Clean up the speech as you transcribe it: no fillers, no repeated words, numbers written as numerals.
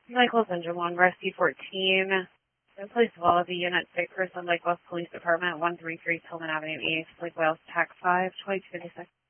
Michael's Engine 1, Rescue 14. In place of all of the units, Big Person, Lake Wales Police Department, 133 Tillman Avenue East, Lake Wales, Tax 5, 2256.